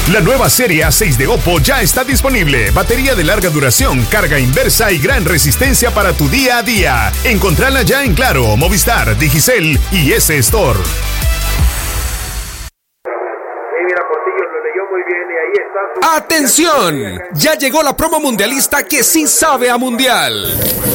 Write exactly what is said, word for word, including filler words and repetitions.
La nueva serie A seis de Oppo ya está disponible. Batería de larga duración, carga inversa y gran resistencia para tu día a día. Encontrala ya en Claro, Movistar, Digicel y S Store. ¡Atención! Ya llegó la promo mundialista que sí sabe a mundial.